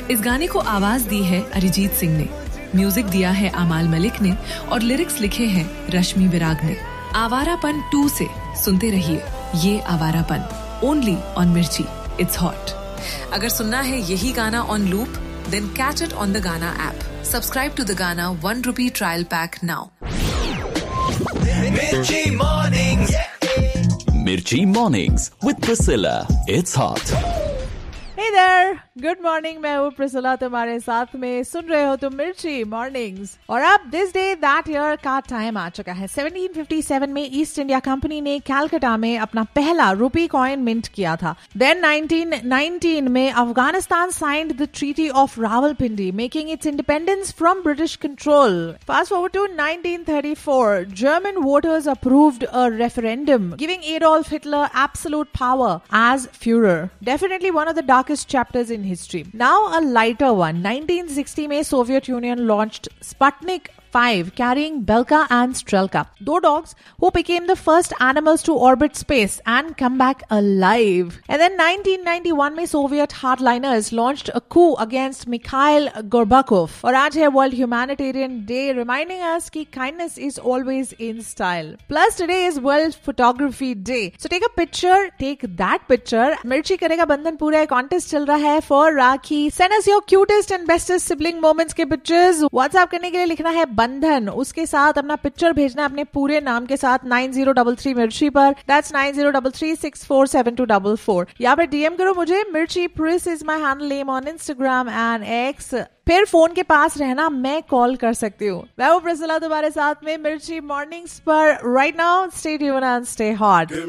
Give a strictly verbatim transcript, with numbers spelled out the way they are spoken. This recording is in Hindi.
इस गाने को आवाज दी है अरिजीत सिंह ने, म्यूजिक दिया है अमाल मलिक ने और लिरिक्स लिखे हैं रश्मि विराग ने। आवारापन टू से सुनते रहिए ये आवारापन, ओनली ऑन मिर्ची, इट्स हॉट। अगर सुनना है यही गाना on loop, then catch it on the गाना ऐप। सब्सक्राइब टू द गाना one rupee trial pack now. Mirchi Mornings. Mirchi Mornings with Priscilla. It's hot. Hey there, good morning. मैं हूँ प्रिसिला, तुम्हारे साथ में सुन रहे हो तुम मिर्ची मॉर्निंग्स। और अब दिस डे दैट ईयर का टाइम आ चुका है। सेवनटीन फिफ्टी सेवन में ईस्ट इंडिया कंपनी ने कलकत्ता में अपना पहला रुपी कॉइन मिंट किया था। देन नाइनटीन नाइनटीन में Afghanistan signed the treaty of Rawalpindi, making it's independence from British control. Fast forward to nineteen thirty four, German voters approved a referendum giving Adolf Hitler absolute power as Führer, definitely one of the darkest chapters in history. Now a lighter one. nineteen sixty में Soviet Union launched Sputnik five carrying Belka and Strelka, two dogs who became the first animals to orbit space and come back alive. And then nineteen ninety-one में Soviet hardliners launched a coup against Mikhail Gorbachev. और आज है World Humanitarian Day, reminding us कि kindness is always in style. Plus today is World Photography Day. So take a picture, take that picture. मिर्ची करेगा बंधन पूरा कॉन्टेस्ट चल रहा है for rakhi. Send us your cutest and bestest sibling moments के pictures. WhatsApp करने के लिए लिखना है बंधन, उसके साथ अपना पिक्चर भेजना अपने पूरे नाम के साथ नाइन जीरो थ्री थ्री मिर्ची पर। That's nine zero three three six four seven to four four. यहाँ पर डीएम करो मुझे। मिर्ची प्रिस is my handle name on Instagram and x. फिर फोन के पास रहना, मैं कॉल कर सकती हूँ। मैं हूँ प्रिसिला तुम्हारे साथ में मिर्ची मॉर्निंग्स पर। Right now stay tuned and stay hot.